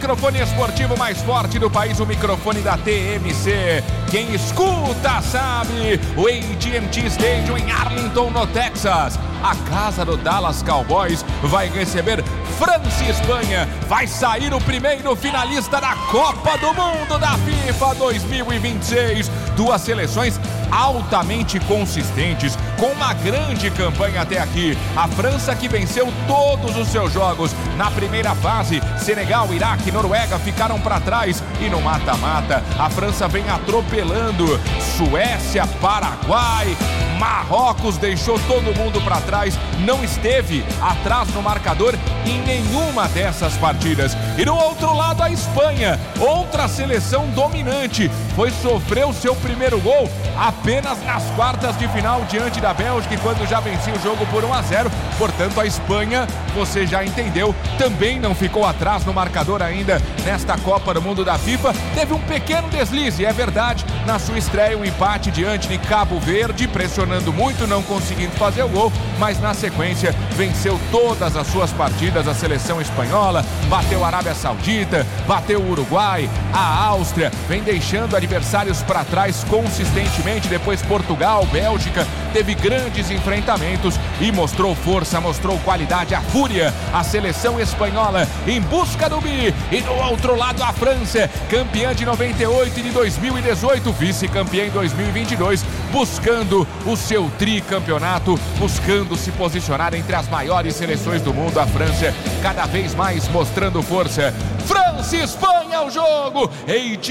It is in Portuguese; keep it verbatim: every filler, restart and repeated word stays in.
microfone esportivo mais forte do país, o microfone da T M C. Quem escuta sabe, o A T and T Stadium em Arlington, no Texas. A casa do Dallas Cowboys vai receber França e Espanha. Vai sair o primeiro finalista da Copa do Mundo da FIFA dois mil e vinte e seis. Duas seleções altamente consistentes, com uma grande campanha até aqui. A França, que venceu todos os seus jogos na primeira fase. Senegal, Iraque e Noruega ficaram para trás. E no mata-mata, a França vem atropelando Suécia, Paraguai, Marrocos, deixou todo mundo para trás, não esteve atrás no marcador em nenhuma dessas partidas. E do outro lado, a Espanha, outra seleção dominante, foi sofrer o seu primeiro gol apenas nas quartas de final diante da Bélgica, e quando já vencia o jogo por um a zero. Portanto, a Espanha, você já entendeu, também não ficou atrás no marcador ainda nesta Copa do Mundo da FIFA. Teve um pequeno deslize, é verdade, na sua estreia, um empate diante de Cabo Verde, pressionando muito, não conseguindo fazer o gol, mas na sequência venceu todas as suas partidas. A seleção espanhola bateu a Arábia Saudita, bateu o Uruguai, a Áustria, vem deixando adversários para trás consistentemente. Depois Portugal, Bélgica, teve grandes enfrentamentos e mostrou força, mostrou qualidade, a fúria. A seleção espanhola em busca do bi. E do outro lado, a França, campeã de noventa e oito e de dois mil e dezoito, vice-campeã em dois mil e vinte e dois, buscando o seu tricampeonato, buscando se posicionar entre as maiores seleções do mundo. A França cada vez mais mostrando força. França e Espanha, o jogo!